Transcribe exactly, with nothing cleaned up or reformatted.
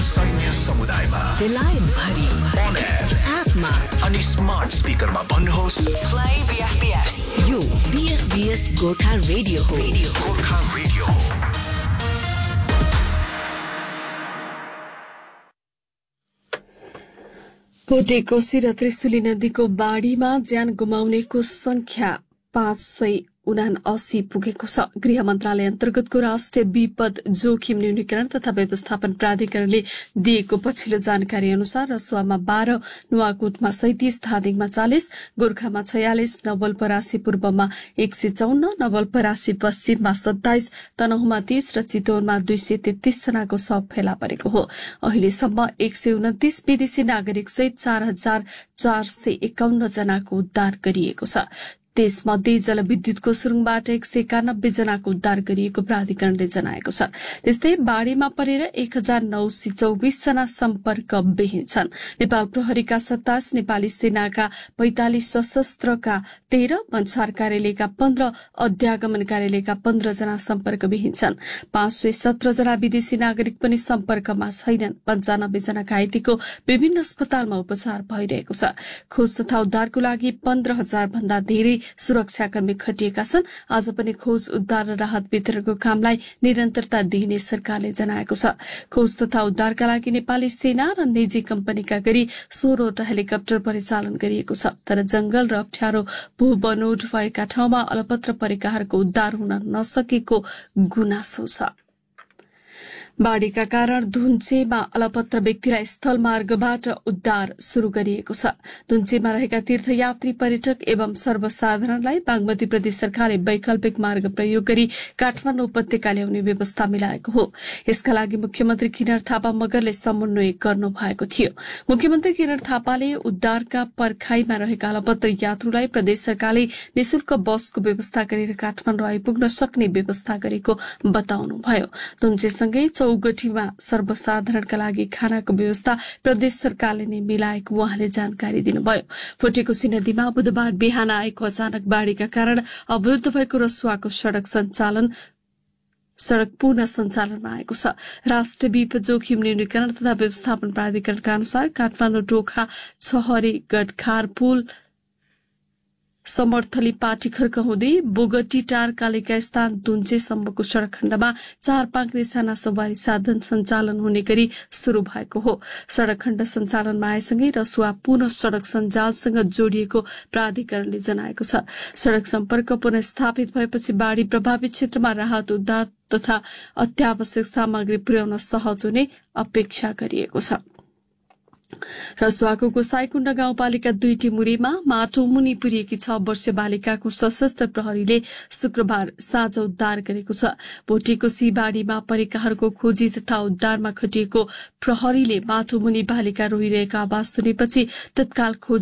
सैन्य समुदायमा, बेलायत भरि, अन एयर, एपमा अनि स्मार्ट स्पिकरमा भन्नुहोस् play B F B S। यो B F B S Gorkha radio हो। गोर्खा रेडियो हो। भोटे कोशी र त्रिशुली नदीको बाढीमा ज्यान गुमाउनेको संख्या पाँच सय उनासी पुगेको छ। गृह मन्त्रालय अन्तर्गतको राष्ट्रिय विपद जोखिम न्यूनीकरण तथा व्यवस्थापन प्राधिकरणले दिएको पछिल्लो जानकारी अनुसार रसुवामा बाह्र, नुवाकोटमा सैतिस, धादिङमा चालिस, गोर्खामा छयालिस, नवलपरासी पूर्वमा एक सय चौन्न, नवलपरासी पश्चिममा सत्ताइस, तनहुमा तीस र चितवनमा दुई सय तेत्तीस जनाको शव फेला परेको हो। अहिलेसम्म एक सय उन्तिस विदेशी नागरिक सहित चार हजार चार सय एकाउन्न जनाको उद्धार गरिएको छ। त्यसमध्ये जलविद्युतको सुरुङबाट एक सय एकानब्बे जनाको उद्धार गरिएको प्राधिकरणले जनाएको छ। त्यस्तै बाढीमा परेर एक हजार नौ सय चौबिस जना सम्पर्कविहीन छन्। नेपाल प्रहरीका सत्ताइस, नेपाली सेनाका पैंतालिस, सशस्त्रका तेह्र, भन्सार कार्यालयका पन्ध्र, अध्यागमन कार्यालयका पन्ध्र जना सम्पर्कविहीन छन्। पाँच सय सत्र जना विदेशी नागरिक पनि सम्पर्कमा छैनन्। पञ्चानब्बे जना घाइतेको विभिन्न अस्पतालमा उपचार भइरहेको छ। खोज तथा उद्धारको लागि पन्ध्र हजार भन्दा धेरै सुरक्षाकर्मी खटिएका छन्। आज पनि खोज, उद्धार र राहत वितरणको कामलाई निरन्तरता दिइने सरकारले जनाएको छ। खोज तथा उद्धारका लागि नेपाली सेना र निजी कम्पनीका गरी सोह्रवटा हेलिकप्टर परिचालन गरिएको छ। तर जंगल र अप्ठ्यारो भू बनोट भएका ठाउँमा अलपत्र परेकाहरूको उद्धार हुन नसकेको गुनासो छ। बाढीका कारण धुन्चेमा अलपत्र व्यक्तिलाई स्थल मार्गबाट उद्धार शुरू गरिएको छ। धुन्चेमा रहेका तीर्थयात्री, पर्यटक एवं सर्वसाधारणलाई बागमती प्रदेश सरकारले वैकल्पिक मार्ग प्रयोग गरी काठमाडौँ उपत्यका ल्याउने व्यवस्था मिलाएको हो। यसका लागि मुख्यमन्त्री किरण थापा मगरले समन्वय गर्नु भएको थियो। मुख्यमन्त्री किरण थापाले उद्धारका पर्खाईमा रहेका अलपत्र यात्रुलाई प्रदेश सरकारले निशुल्क बसको व्यवस्था गरेर काठमाडौँ आइपुग्न सक्ने व्यवस्था गरेको बताउनुभयो। धुन्चेसँगै चौगठीमा सर्वसाधारणका लागि खानाको व्यवस्था प्रदेश सरकारले नै मिलाएको उहाँले जानकारी दिनुभयो। भोटेकोशी नदीमा बुधबार बिहान आएको अचानक बाढीका कारण अवरुद्ध भएको रसुवाको सड़क सञ्चालन सड़क पुनः सञ्चालनमा आएको छ। राष्ट्रिय विपद जोखिम न्यूनीकरण तथा व्यवस्थापन प्राधिकरणका अनुसार काठमाडौँ टोखा छहरे गडखार पुल समर्थली पाटीखर्क हुँदै बोगटी टार कालिका स्थान दुन्चेसम्मको सड़क खण्डमा चार पाङ्रे साना सवारी साधन सञ्चालन हुने गरी शुरू भएको हो। सड़क खण्ड सञ्चालनमा आएसँगै रसुवा पुनः सड़क सञ्जालसँग जोडिएको प्राधिकरणले जनाएको छ। सड़क सम्पर्क पुनः स्थापित भएपछि बाढी प्रभावित क्षेत्रमा राहत, उद्धार तथा अत्यावश्यक सामग्री पुर्याउन सहज हुने अपेक्षा गरिएको छ। रसुवाको गोसाईकुण्ड गाउँपालिका दुई टिमुरेमा माटो मुनि पुरिएकी छ वर्षीय बालिकाको सशस्त्र प्रहरीले शुक्रबार साँझ उद्धार गरेको छ। भोटेको सीबाडीमा परेकाहरूको खोजी तथा उद्धारमा खटिएको प्रहरीले माटो मुनि बालिका रोइरहेको आवाज सुनेपछि तत्काल खोजी